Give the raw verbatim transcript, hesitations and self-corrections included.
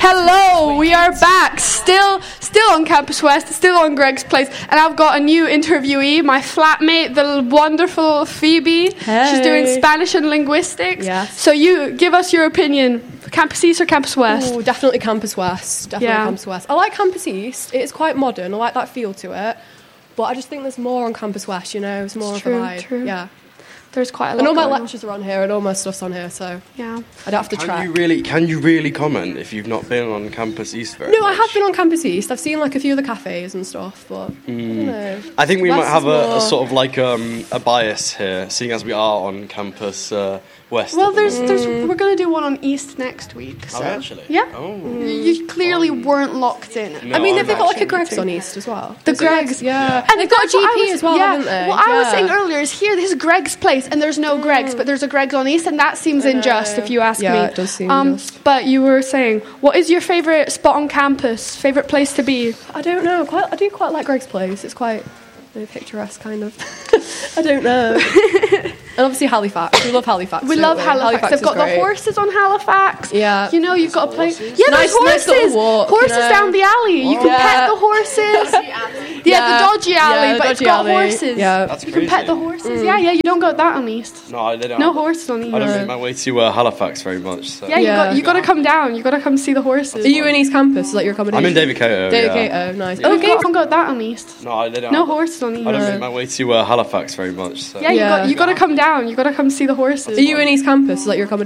Hello, we are back, still still on Campus West, still on Greg's Place, and I've got a new interviewee, my flatmate, the wonderful Phoebe. Hey. She's doing Spanish and linguistics. Yes. So you, give us your opinion, Campus East or Campus West? Ooh, definitely Campus West, definitely Yeah. Campus West. I like Campus East, it's quite modern, I like that feel to it, but I just think there's more on Campus West, you know, it's more It's of a true, vibe. true. Yeah. There's quite a lot And all my going on. lectures are on here and all my stuff's on here, so Yeah. I don't have to Can track. you really? Can you really comment if you've not been on Campus East very No, much? I have been on Campus East. I've seen like a few of the cafes and stuff, but I don't know. I think we West might have is a, more- a sort of like um, a bias here, seeing as we are on Campus uh, West. Well, at the there's, moment. there's, we're going to do one on East next week. So. Oh, actually? Yeah. Oh. You, you clearly weren't locked in. No, I mean, I'm they've got like a actually Greg's too. on East as well. The There's a Greg's, yeah. And they've got a that's what G I P was- as well, yeah. haven't they? What I was Yeah. saying earlier is here, this is Greg's Place, and there's no Greg's, but there's a Greg's on East, and that seems unjust if you ask Yeah, me. it does seem um, unjust. But you were saying, what is your favourite spot on campus? Favourite place to be? I don't know. Quite, I do quite like Greg's Place. It's quite you know, picturesque, kind of. I don't know. And obviously Halifax. We love Halifax. We don't love Halifax. They've is got great. the horses on Halifax. Yeah. You know, you've got to play. Yeah, Nice- there's nice horses. little walk, you horses know. down the alley. You can Yeah. pet the horses. Yeah, Yeah. the dodgy alley, Yeah, the but it's dodgy got alley. horses. Yeah. That's You can pet the crazy. horses. Yeah, yeah. You don't got that on East. No, I don't. No horses on East. I don't make my way to uh, Halifax very much. So. Yeah, you Yeah. got you got to come down. You got to come see the horses. Are you in East Campus? Is that your accommodation? I'm in David Cato. David yeah. Cato, nice. Yeah. Oh, Okay. you haven't got that on East. No, I don't. No horses on East. I don't make my way to uh, Halifax very much. So. Yeah, you Yeah. got you got to come down. You got to come see the horses. Are you in East Campus? Is that your accommodation?